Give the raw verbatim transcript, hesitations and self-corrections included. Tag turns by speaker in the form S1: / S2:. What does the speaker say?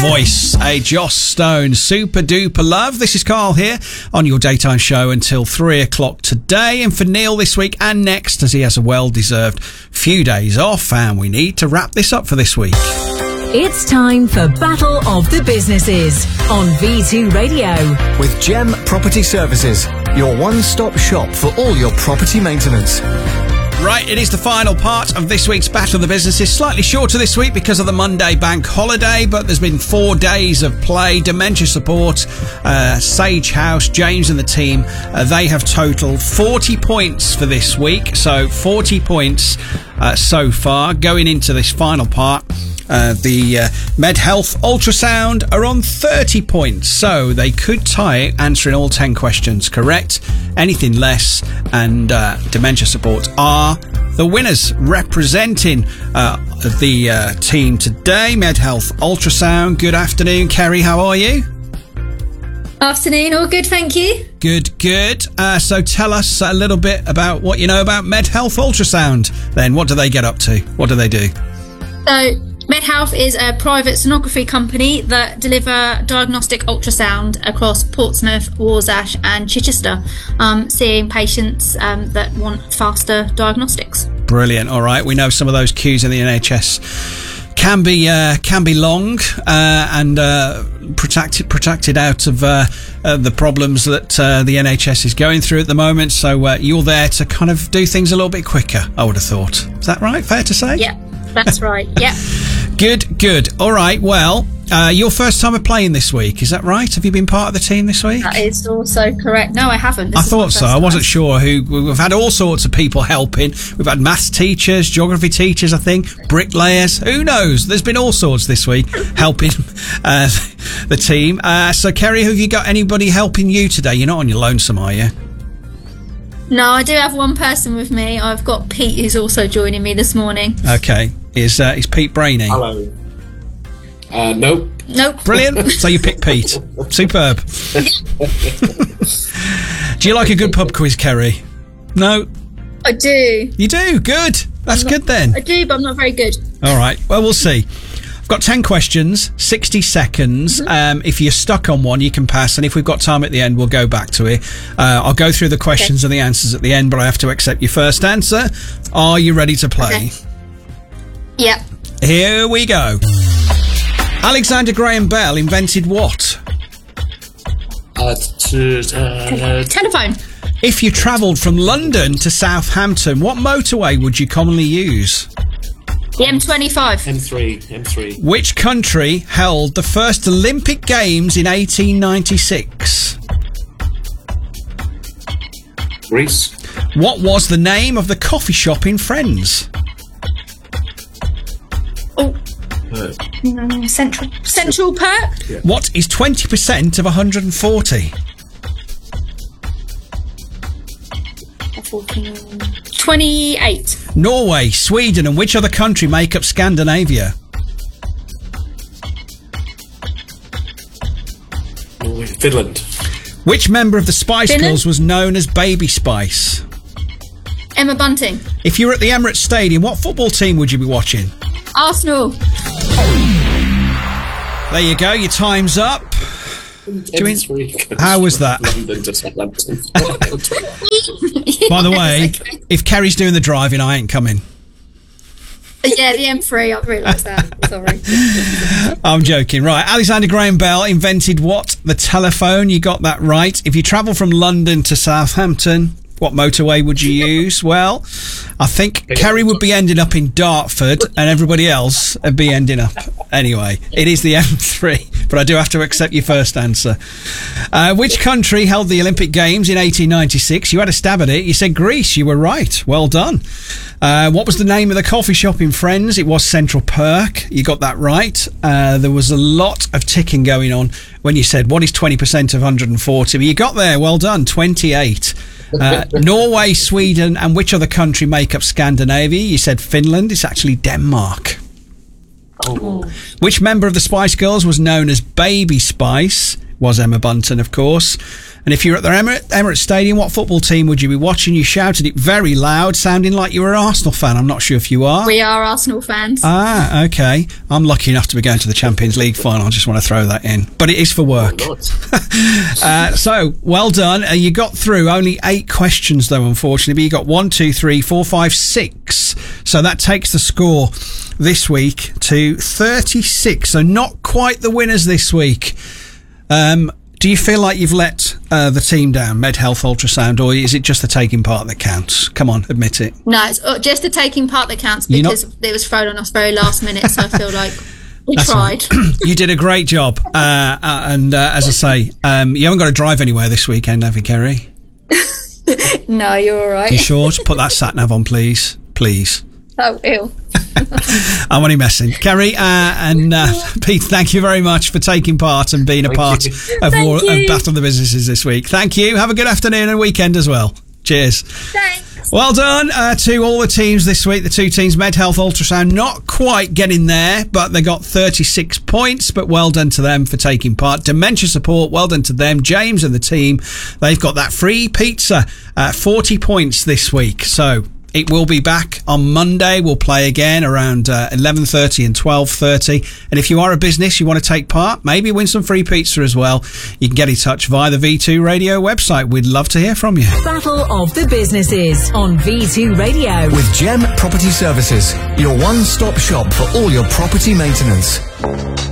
S1: voice, a Joss Stone, Super Duper Love. This is Carl here on your daytime show until three o'clock today. And for Neil this week and next, as he has a well-deserved few days off, and we need to wrap this up for this week.
S2: It's time for Battle of the Businesses on V two Radio.
S3: With Gem Property Services, your one-stop shop for all your property maintenance.
S1: Right, it is the final part of this week's Battle of the Businesses. Slightly shorter this week because of the Monday bank holiday, but there's been four days of play. Dementia Support, uh, Sage House, James and the team, uh, they have totaled forty points for this week. So forty points uh, so far going into this final part. Uh, the uh, Med Health Ultrasound are on thirty points, so they could tie it answering all ten questions correct. Anything less, and uh, Dementia Support are the winners. Representing uh, the uh, team today, Med Health Ultrasound. Good afternoon, Kerry. How are you?
S4: Afternoon, all good, thank you.
S1: Good, good. Uh, so tell us a little bit about what you know about Med Health Ultrasound. Then, what do they get up to? What do they do?
S4: So, Med Health is a private sonography company that deliver diagnostic ultrasound across Portsmouth, Warsash and Chichester, um, seeing patients um, that want faster diagnostics. Brilliant.
S1: All right. We know some of those queues in the N H S can be uh, can be long uh, and uh, protected protected out of uh, uh, the problems that uh, the N H S is going through at the moment. So uh, you're there to kind of do things a little bit quicker, I would have thought. Is that right? Fair to say?
S4: Yeah. That's right, yeah.
S1: Good, good. All right, well, uh, your first time of playing this week, is that right? Have you been part of the team this week?
S4: That is also correct. No, I haven't. This
S1: I thought so. I wasn't sure who. We've had all sorts of people helping. We've had maths teachers, geography teachers, I think, bricklayers. Who knows? There's been all sorts this week helping uh, the team. Uh, so, Kerry, have you got anybody helping you today? You're not on your lonesome, are you?
S4: No, I do have one person with me. I've got Pete, who's also joining me this morning.
S1: Okay. Is uh, is Pete Brainy?
S5: Hello. Uh, nope.
S4: Nope.
S1: Brilliant. So you pick Pete. Superb. Do you like a good pub quiz, Kerry? No?
S4: I do.
S1: You do? Good. That's
S4: not,
S1: good then.
S4: I do, but I'm not very good.
S1: All right. Well, we'll see. I've got ten questions, sixty seconds. Mm-hmm. Um, if you're stuck on one, you can pass. And if we've got time at the end, we'll go back to it. Uh, I'll go through the questions okay. and the answers at the end, but I have to accept your first answer. Are you ready to play?
S4: Okay. Yep.
S1: Here we go. Alexander Graham Bell invented what?
S5: Uh, t- uh,
S4: Telephone.
S1: If you travelled from London to Southampton, what motorway would you commonly use?
S4: The M twenty-five.
S5: M three. M three.
S1: Which country held the first Olympic Games in eighteen ninety-six?
S5: Greece.
S1: What was the name of the coffee shop in Friends?
S4: Oh. Uh, mm, Central Central Perk.
S1: Yeah. What is twenty percent of one hundred forty?
S4: twenty-eight.
S1: Norway, Sweden and which other country make up Scandinavia?
S5: Norway. Finland.
S1: Which member of the Spice
S4: Finland?
S1: Girls was known as Baby Spice?
S4: Emma Bunting.
S1: If you were at the Emirates Stadium, what football team would you be watching?
S4: Arsenal.
S1: There you go, your time's up.
S5: In-
S1: How was that?
S5: London to Southampton.
S1: By the way, okay. If Kerry's doing the driving, I ain't coming.
S4: Yeah, the M three, I've realised that. Sorry.
S1: I'm joking. Right, Alexander Graham Bell invented what? The telephone. You got that right. If you travel from London to Southampton, what motorway would you use? Well, I think Kerry would be ending up in Dartford and everybody else would be ending up. Anyway, it is the M three, but I do have to accept your first answer. Uh, which country held the Olympic Games in eighteen ninety-six? You had a stab at it. You said Greece. You were right. Well done. Uh, what was the name of the coffee shop in Friends? It was Central Perk. You got that right. Uh, there was a lot of ticking going on when you said, what is twenty percent of one hundred forty? But you got there. Well done. twenty-eight. Uh, Norway, Sweden, and which other country make up Scandinavia? You said Finland. It's actually Denmark.
S5: Oh.
S1: Which member of the Spice Girls was known as Baby Spice? was Emma Bunton, of course. And if you're at the Emirates, Emirates Stadium, what football team would you be watching? You shouted it very loud, sounding like you were an Arsenal fan. I'm not sure if you are.
S4: We are Arsenal fans.
S1: Ah, okay. I'm lucky enough to be going to the Champions League final. I just want to throw that in. But it is for work.
S5: Oh, nice.
S1: uh, so, well done. Uh, you got through only eight questions, though, unfortunately. But you got one, two, three, four, five, six. So that takes the score this week to thirty-six. So not quite the winners this week. Um... Do you feel like you've let uh, the team down, Med Health Ultrasound, or is it just the taking part that counts? Come on, admit it.
S4: No, it's uh, just the taking part that counts because not... it was thrown on us very last minute, so I feel like we
S1: That's
S4: tried.
S1: Right. You did a great job. Uh, uh, and uh, as I say, um, you haven't got to drive anywhere this weekend, have you, Kerry?
S4: No, you're all right.
S1: You sure? Put that sat-nav on, please. Please.
S4: Oh, ew.
S1: I'm only messing. Kerry uh, and uh, Pete, thank you very much for taking part and being a
S5: Thank
S1: part
S5: you.
S1: of, war,
S4: Thank you.
S1: of Battle of the Businesses this week. Thank you. Have a good afternoon and weekend as well. Cheers.
S4: Thanks.
S1: Well done uh, to all the teams this week. The two teams, Med Health Ultrasound, not quite getting there, but they got thirty-six points. But well done to them for taking part. Dementia Support, well done to them. James and the team, they've got that free pizza, uh, forty points this week. So it will be back on Monday. We'll play again around uh, eleven thirty and twelve thirty. And if you are a business, you want to take part, maybe win some free pizza as well, you can get in touch via the V two Radio website. We'd love to hear from you.
S2: Battle of the Businesses on V two Radio.
S3: With Gem Property Services, your one-stop shop for all your property maintenance.